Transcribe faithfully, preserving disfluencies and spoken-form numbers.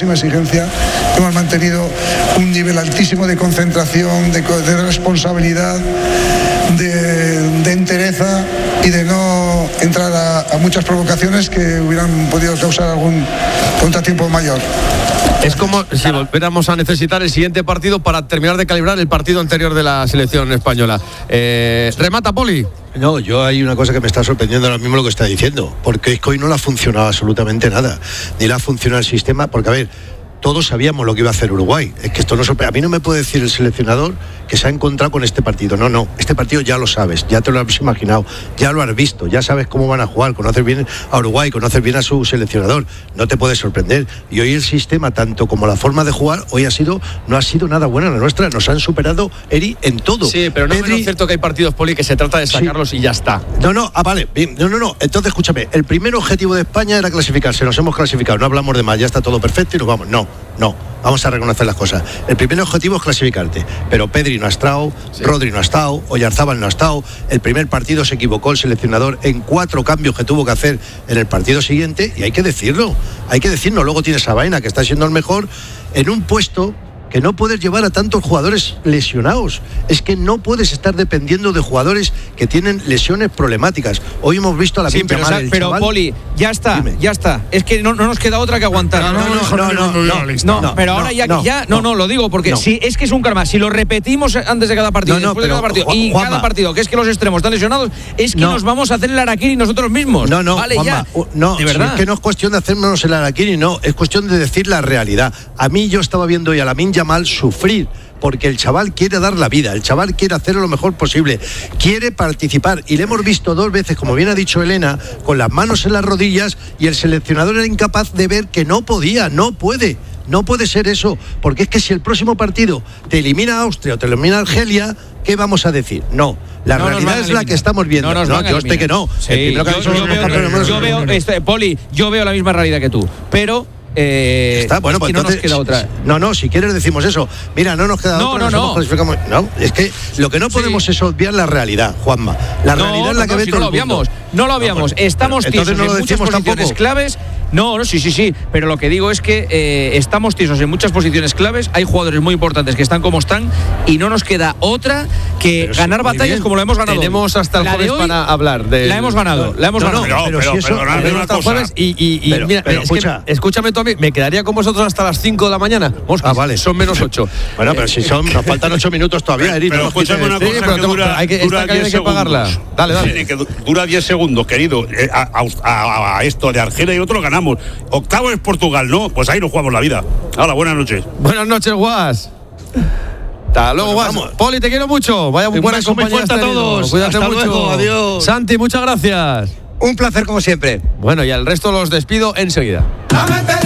exigencia, hemos mantenido un nivel altísimo de concentración, de, de responsabilidad, de, de entereza y de no entrar a, a muchas provocaciones que hubieran podido causar algún contratiempo mayor. Es como si volviéramos a necesitar el siguiente partido para terminar de calibrar el partido anterior de la selección española. Eh, remata, Poli. No, yo hay una cosa que me está sorprendiendo ahora mismo lo que está diciendo, porque es que hoy no le ha funcionado absolutamente nada, ni le ha funcionado el sistema, porque a ver, todos sabíamos lo que iba a hacer Uruguay. Es que esto no sorprende. A mí no me puede decir el seleccionador que se ha encontrado con este partido. No, no. Este partido ya lo sabes, ya te lo has imaginado, ya lo has visto, ya sabes cómo van a jugar, conoces bien a Uruguay, conoces bien a su seleccionador. No te puede sorprender. Y hoy el sistema, tanto como la forma de jugar, hoy ha sido, no ha sido nada buena la nuestra. Nos han superado, Eri, en todo. Sí, pero no Pedri... es cierto que hay partidos, Poli, que se trata de sacarlos sí. y ya está. No, no, ah, vale. No, no, no. Entonces, escúchame. El primer objetivo de España era clasificarse. Nos hemos clasificado. No hablamos de más. Ya está todo perfecto y nos vamos. No. No, vamos a reconocer las cosas. El primer objetivo es clasificarte, pero Pedri no ha estado, sí. Rodri no ha estado, Oyarzábal no ha estado. El primer partido se equivocó el seleccionador en cuatro cambios que tuvo que hacer en el partido siguiente, y hay que decirlo, hay que decirlo. Luego tienes a Baena, que está siendo el mejor, en un puesto que no puedes llevar a tantos jugadores lesionados. Es que no puedes estar dependiendo de jugadores que tienen lesiones problemáticas. Hoy hemos visto a la sí, pero, mal, pero Poli, ya está, Dime. ya está. Es que no, no nos queda otra que aguantar. No, no, no, no, no, no, no, no, no pero ahora no, ya, no, ya no, no, lo digo porque no. si es que es un karma. Si lo repetimos antes de cada partido, no, no, después pero, de cada partido Juan, y Juanma, cada partido, que es que los extremos están lesionados, es que no. nos vamos a hacer el harakiri nosotros mismos. No, no, vale, Juanma, ya. no, de verdad. Si es que no es cuestión de hacernos el harakiri, no, es cuestión de decir la realidad. A mí yo estaba viendo hoy a Lamine Yamal sufrir, porque el chaval quiere dar la vida, el chaval quiere hacerlo lo mejor posible, quiere participar, y le hemos visto dos veces, como bien ha dicho Elena, con las manos en las rodillas, y el seleccionador era incapaz de ver que no podía, no puede, no puede ser eso, porque es que si el próximo partido te elimina Austria o te elimina Argelia, ¿qué vamos a decir? No, la no realidad es la que estamos viendo. No, no yo sé que no. Sí, el yo, que yo, yo, veo, yo veo, este, Poli, yo veo la misma realidad que tú, pero Eh, Está, bueno, pues es que entonces, no nos queda otra. No, no, si quieres decimos eso. Mira, no nos queda no, otra. No, no, no. Es que lo que no podemos sí. es obviar la realidad, Juanma. La no, realidad no, es la que no, ve si todo no lo habíamos, no lo habíamos. Estamos tiesos no lo en muchas posiciones tampoco. claves. No, no, sí, sí, sí. Pero lo que digo es que eh, estamos tiesos en muchas posiciones claves. Hay jugadores muy importantes que están como están y no nos queda otra que pero ganar sí, batallas bien. como lo hemos ganado. Tenemos hasta el la jueves hoy, para hablar de. La hemos ganado, la hemos no, ganado. No, pero, pero, pero, si pero, pero, pero hasta el jueves y, y, y pero, mira, pero, es escucha. que, escúchame tú a mí, me quedaría con vosotros hasta las cinco de la mañana. Mosquis, ah, vale. Son menos ocho. Bueno, pero si son, nos faltan ocho minutos todavía, Eri. Pero escúchame una cosa, que dura, hay que, dura esta hay que pagarla. Dale, dale. Sí, que dura diez segundos, querido. A, a, a, a esto de Argelia y otro lo ganamos. Octavo es Portugal, ¿no? Pues ahí nos jugamos la vida. Hola, buenas noches. Buenas noches, Guas. Hasta luego, bueno, Guas. Poli, te quiero mucho. Vaya muy buena compañía. Muy a todos. Cuídate Hasta mucho. Luego. Adiós. Santi, muchas gracias. Un placer como siempre. Bueno, y al resto los despido enseguida.